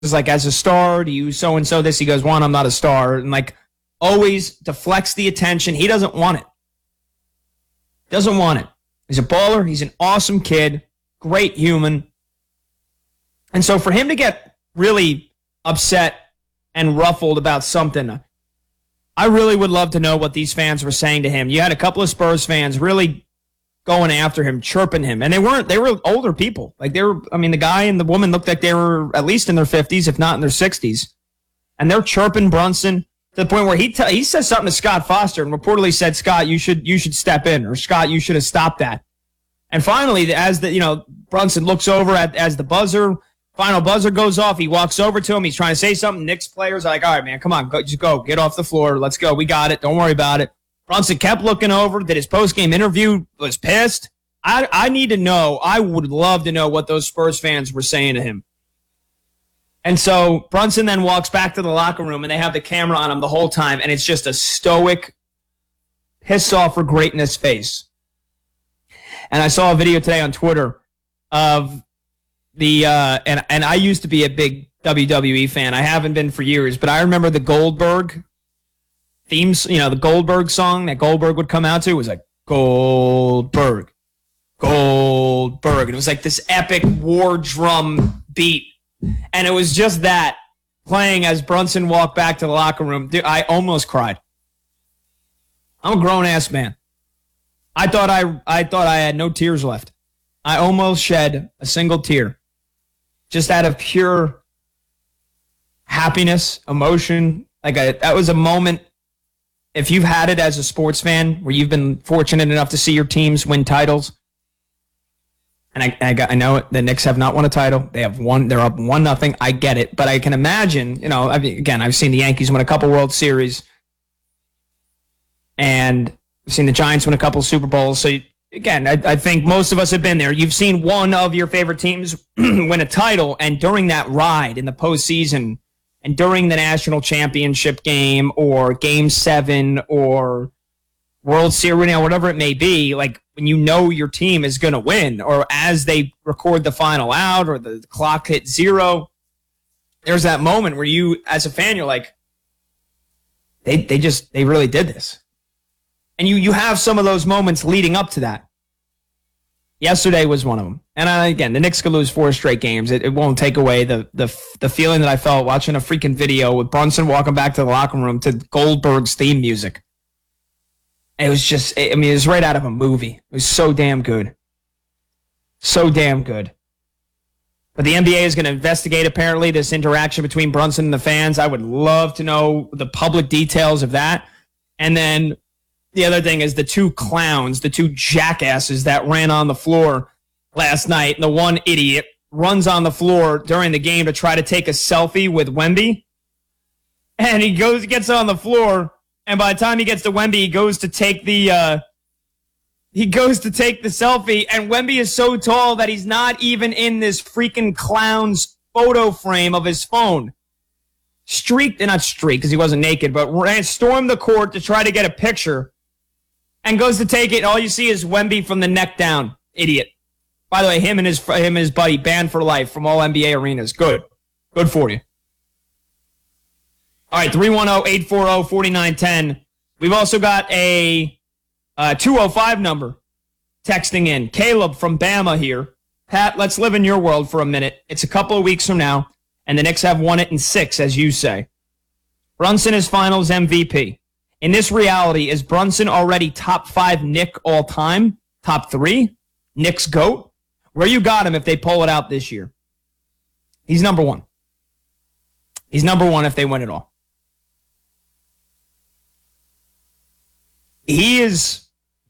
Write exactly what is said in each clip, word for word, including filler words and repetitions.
like, as a star, do you so-and-so this? He goes, one, I'm not a star. And, like, always deflects the attention. He doesn't want it. Doesn't want it. He's a baller. He's an awesome kid. Great human. And so for him to get really upset and ruffled about something, I really would love to know what these fans were saying to him. You had a couple of Spurs fans really going after him, chirping him. And they weren't, they were older people. Like they were, I mean, the guy and the woman looked like they were at least in their fifties, if not in their sixties. And they're chirping Brunson to the point where he t- he says something to Scott Foster and reportedly said, Scott, you should you should step in, or Scott, you should have stopped that. And finally, as the, you know, Brunson looks over at as the buzzer, final buzzer goes off, he walks over to him, he's trying to say something. Knicks players are like, all right, man, come on, go, just go, get off the floor, let's go, we got it, don't worry about it. Brunson kept looking over, did his post-game interview, was pissed. I I need to know, I would love to know what those Spurs fans were saying to him. And so Brunson then walks back to the locker room, and they have the camera on him the whole time, and it's just a stoic, piss off for greatness face. And I saw a video today on Twitter of the, uh, and, and I used to be a big W W E fan. I haven't been for years, but I remember the Goldberg themes, you know, the Goldberg song that Goldberg would come out to. It was like, Goldberg, Goldberg. And it was like this epic war drum beat. And it was just that playing as Brunson walked back to the locker room. Dude, I almost cried. I'm a grown-ass man. I thought I I thought I had no tears left. I almost shed a single tear. Just out of pure happiness, emotion. Like a, that was a moment, if you've had it as a sports fan, where you've been fortunate enough to see your teams win titles. And I I, got, I know it, the Knicks have not won a title. They have won. They're up one nothing. I get it, but I can imagine. You know, I mean, again, I've seen the Yankees win a couple World Series, and I've seen the Giants win a couple Super Bowls. So again, I, I think most of us have been there. You've seen one of your favorite teams win a title, and during that ride in the postseason, and during the national championship game, or Game Seven, or World Series, you know, whatever it may be, like when you know your team is going to win, or as they record the final out, or the clock hits zero, there's that moment where you, as a fan, you're like, they they just, they really did this. And you you have some of those moments leading up to that. Yesterday was one of them. And I, again, the Knicks could lose four straight games. It, it won't take away the, the the feeling that I felt watching a freaking video with Brunson walking back to the locker room to Goldberg's theme music. It was just, I mean, it was right out of a movie. It was so damn good. So damn good. But the N B A is going to investigate, apparently, this interaction between Brunson and the fans. I would love to know the public details of that. And then the other thing is the two clowns, the two jackasses that ran on the floor last night. And the one idiot runs on the floor during the game to try to take a selfie with Wemby. And he goes, gets on the floor. And by the time he gets to Wemby, he goes to take the uh, he goes to take the selfie, and Wemby is so tall that he's not even in this freaking clown's photo frame of his phone. Streaked, and not streaked because he wasn't naked, but ran, stormed the court to try to get a picture, and goes to take it. And all you see is Wemby from the neck down. Idiot. By the way, him and his him and his buddy banned for life from all N B A arenas. Good, good for you. All right, three one zero, eight four zero, four nine one zero. We've also got a, a two oh five number texting in. Caleb from Bama here. Pat, let's live in your world for a minute. It's a couple of weeks from now, and the Knicks have won it in six, as you say. Brunson is finals M V P. In this reality, is Brunson already top five Knick all time? Top three? Knicks GOAT? Where you got him if they pull it out this year? He's number one. He's number one if they win it all. He is,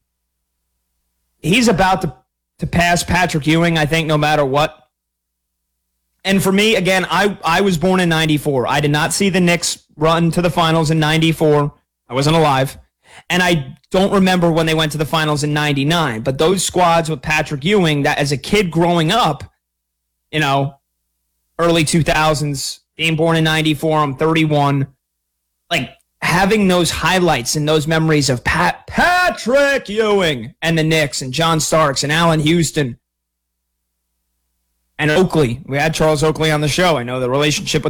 he's about to, to pass Patrick Ewing, I think, no matter what. And for me, again, I, I was born in ninety-four. I did not see the Knicks run to the finals in ninety-four. I wasn't alive. And I don't remember when they went to the finals in ninety-nine. But those squads with Patrick Ewing, that as a kid growing up, you know, early two thousands, being born in ninety-four, I'm thirty-one, like, having those highlights and those memories of Pat, Patrick Ewing and the Knicks and John Starks and Allen Houston and Oakley. We had Charles Oakley on the show. I know the relationship with